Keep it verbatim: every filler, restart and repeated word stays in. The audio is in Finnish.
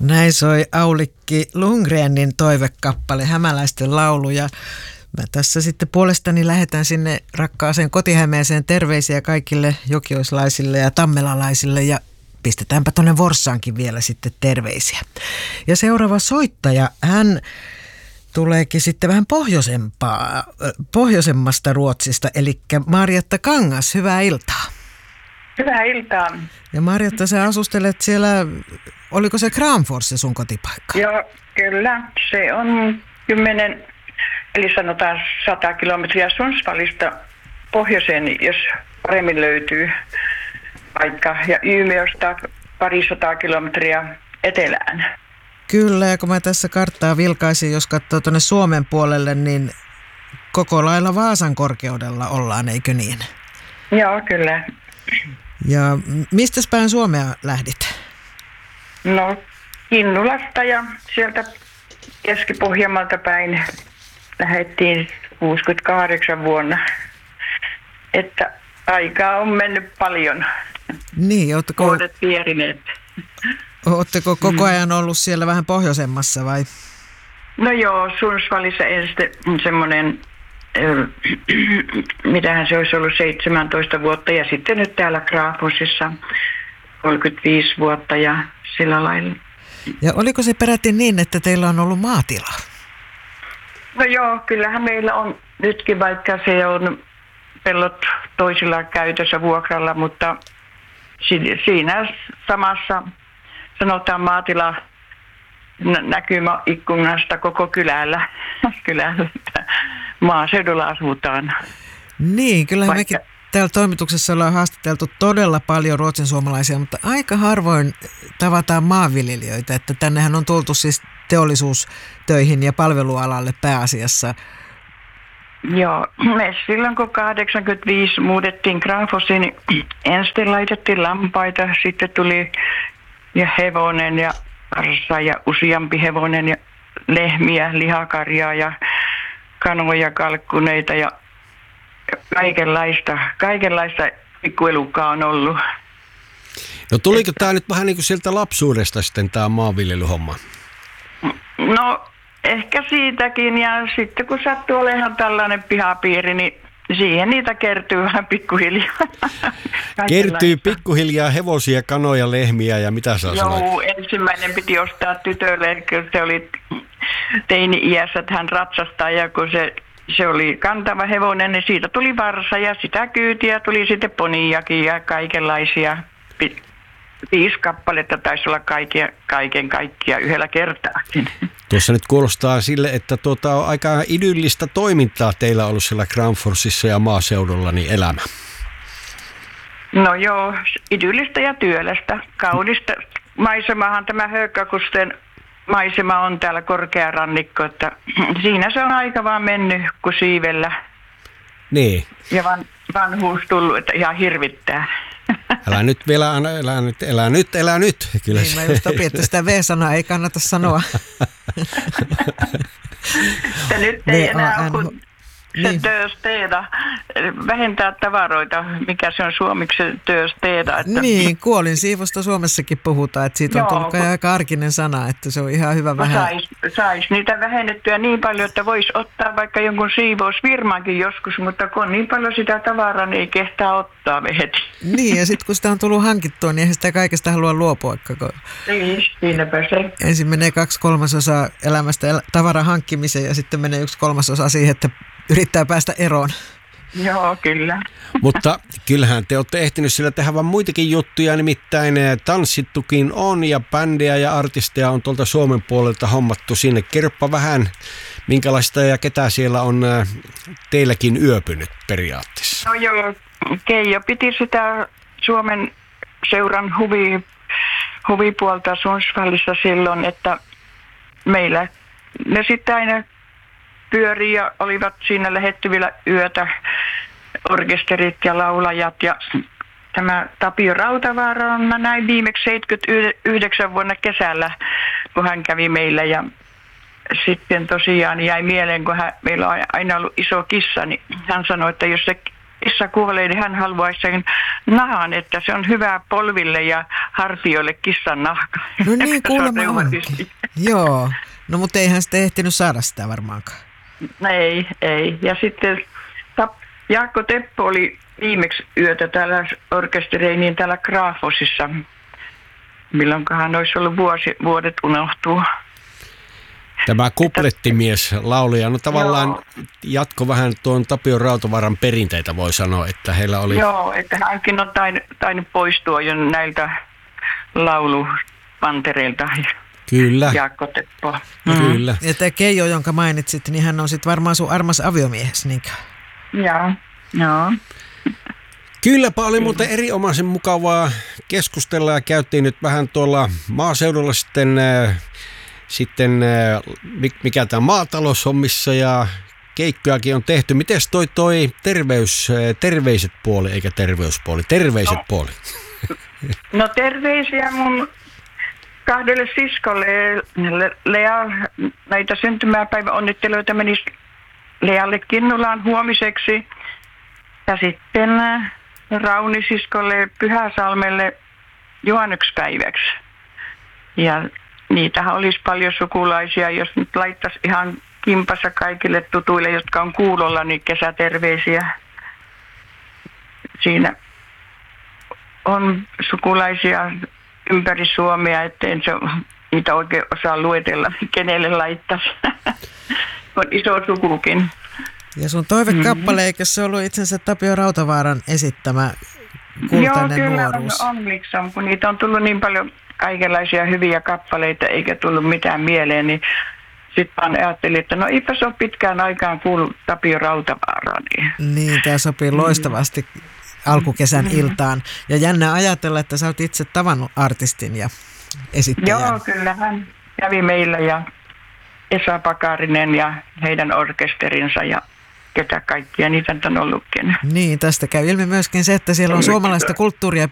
Näin soi Aulikki Lundgrenin toivekappale, Hämäläisten laulu. Ja mä tässä sitten puolestani lähetän sinne rakkaaseen Kotihämeeseen terveisiä kaikille jokioislaisille ja tammelalaisille ja pistetäänpä tuonne Forssaankin vielä sitten terveisiä. Ja seuraava soittaja, hän tuleekin sitten vähän pohjoisempaa, pohjoisemmasta Ruotsista, eli Marjatta Kangas, hyvää iltaa. Hyvää iltaa. Ja Marjatta, sä asustelet siellä, oliko se Kramfors se sun kotipaikka? Joo, kyllä. Se on kymmenen, eli sanotaan sata kilometriä Sundsvallista pohjoiseen, jos paremmin löytyy paikka. Ja Ymeosta parisataa kilometriä etelään. Kyllä, ja kun mä tässä karttaa vilkaisin, jos katsoo tuonne Suomen puolelle, niin koko lailla Vaasan korkeudella ollaan, eikö niin? Joo, kyllä. Ja mistä päin Suomea lähdit? No, Kinnulasta ja sieltä Keski-Pohjanmaalta päin lähdettiin kuusikymmentäkahdeksan vuonna. Että aikaa on mennyt paljon. Niin, ootteko, vuodet vierineet. Ootteko koko ajan ollut siellä vähän pohjoisemmassa vai? No joo, Sundsvallissa ensin semmoinen, mitähän se olisi ollut, seitsemäntoista vuotta ja sitten nyt täällä Krafosissa kolmekymmentäviisi vuotta ja sillä lailla. Ja oliko se peräti niin, että teillä on ollut maatila? No joo, kyllähän meillä on nytkin, vaikka se on pellot toisilla käytössä vuokralla, mutta siinä samassa sanotaan maatila näkymä ikkunasta koko kylällä, kylällä maaseudulla asutaan. Niin, kyllähän Vaikka... mekin täällä toimituksessa ollaan haastateltu todella paljon ruotsinsuomalaisia, mutta aika harvoin tavataan maanviljelijöitä, että tännehän on tultu siis teollisuustöihin ja palvelualalle pääasiassa. Joo, me silloin kun kahdeksankymmentäviisi muutettiin Kramfosiin, niin ensin laitettiin lampaita, sitten tuli ja hevonen ja arsa ja useampi hevonen ja lehmiä, lihakarjaa ja kanoja, kalkkuneita ja kaikenlaista, kaikenlaista pikkuelukkaa on ollut. No tuliko tämä nyt vähän niin kuin sieltä lapsuudesta sitten tämä maanviljelyhomma? No ehkä siitäkin, ja sitten kun sattuu olemaan tällainen pihapiiri, niin siihen niitä kertyy vähän pikkuhiljaa. Kertyy pikkuhiljaa hevosia, kanoja, lehmiä ja mitä sä sanoit? Joo, ensimmäinen piti ostaa tytölle, kun se oli teini-iässä, että hän ratsastaa, ja kun se, se oli kantava hevonen, niin siitä tuli varsa ja sitä kyytiä tuli sitten poniakin ja kaikenlaisia. Viisi kappaletta taisi olla kaiken, kaiken kaikkia yhdellä kertaakin. Tuossa nyt kuulostaa sille, että tuota on aika idyllistä toimintaa teillä ollut siellä Kramforsissa ja maaseudulla niin elämä. No joo, idyllistä ja työlästä. Kaunista maisemahan tämä Högkakusten maisema on täällä korkea rannikko, että siinä se on aika vaan mennyt kuin siivellä. Niin. Ja van, vanhuus tullut, että ihan hirvittää. Älä nyt vielä, älä nyt, elä nyt, elä nyt. Kyllä niin, mä just opin, että sitä V-sanaa ei kannata sanoa. Että nyt ei enää ole kuin se töösteeda, vähentää tavaroita, mikä se on suomeksi töösteeda. Että... Niin, kuolin siivosta Suomessakin puhutaan, että siitä on Joo, tullut kun... aika arkinen sana, että se on ihan hyvä vähän. Saisi sais niitä vähennettyä niin paljon, että voisi ottaa vaikka jonkun siivousfirmankin joskus, mutta kun on niin paljon sitä tavaraa, niin ei kehtaa ottaa heti. Niin, ja sitten kun sitä on tullut hankittua, niin eihän sitä kaikesta halua luopua. Kun... Niin, siinäpä se. Ensin menee kaksi kolmasosaa elämästä tavaran hankkimiseen ja sitten menee yksi kolmasosa siihen, että yrittää päästä eroon. Joo, kyllä. Mutta kyllähän te olette ehtinyt sillä tehdä vaan muitakin juttuja, nimittäin tanssittukin on ja bändejä ja artisteja on tuolta Suomen puolelta hommattu sinne. Kerropa vähän, minkälaista ja ketä siellä on teilläkin yöpynyt periaatteessa. No joo, Keijo piti sitä Suomen seuran huvi, huvipuolta Sundsvallissa silloin, että meillä ne sitten aina pyörii ja olivat siinä lähettyvillä yötä orkesterit ja laulajat. Ja tämä Tapio Rautavaara on, mä näin viimeksi seitsemänkymmentäyhdeksän vuonna kesällä, kun hän kävi meillä. Ja sitten tosiaan jäi mieleen, kun hän, meillä on aina ollut iso kissa, niin hän sanoi, että jos se kissa kuolee, niin hän haluaisi sen nahan, että se on hyvä polville ja hartioille kissan nahka. No niin, kuulemma onkin. Joo, no mutta eihän sitten ehtinyt saada sitä varmaankaan. Ei, ei. Ja sitten Jaakko Teppo oli viimeksi yötä täällä orkestereiniin täällä Graafosissa. Milloinkohan olisi ollut vuosi, vuodet unohtuu. Tämä kuplettimies laulija, no tavallaan Joo. jatko vähän tuon Tapio Rautavaaran perinteitä voi sanoa, että heillä oli... Joo, että hänkin on tainnut poistua jo näiltä laulupantereilta. Kyllä. Jaakko Teppo. Mm. Kyllä. Ja tämä Keijo, jonka mainitsit, niin hän on sitten varmaan sun armas aviomiehes, niinkö? Joo, joo. Kylläpä oli muuten erinomaisen mukavaa keskustella ja käytiin nyt vähän tuolla maaseudulla sitten, äh, sitten äh, mikä tämä maataloushommissa ja keikkojakin on tehty. Mites toi toi terveys, äh, terveiset puoli eikä terveyspuoli, terveiset no. puoli? No terveisiä mun kahdelle siskolle. Lea, näitä syntymäpäivän onnitteluita menisi Lealle Kinnulaan huomiseksi ja sitten Raunisiskolle Pyhäsalmelle juhannukspäiväksi. Ja niitähän olisi paljon sukulaisia, jos nyt laittaisi ihan kimpassa kaikille tutuille, jotka on kuulolla, niin kesäterveisiä. Siinä on sukulaisia ympäri Suomea, ettei se niitä oikein osaa luetella, kenelle laittaisi. On iso sukukin. Ja sun toivekappale, mm-hmm. eikö se ollut itsensä Tapio Rautavaaran esittämä Kultainen Joo, kyllä nuoruus? on, on, kun niitä on tullut niin paljon kaikenlaisia hyviä kappaleita, eikä tullut mitään mieleen, niin sitten vaan ajattelin, että no eipä se ole pitkään aikaan kuullut Tapio Rautavaaraan. Niin, niin tämä sopii loistavasti alkukesän mm-hmm. iltaan. Ja jännä ajatella, että sä oot itse tavannut artistin ja esittäjän. Joo, kyllä hän kävi meillä ja Esa Pakarinen ja heidän orkesterinsa ja ketä kaikkia niitä on ollutkin. Niin, tästä käy ilmi myöskin se, että siellä on suomalaista kulttuuria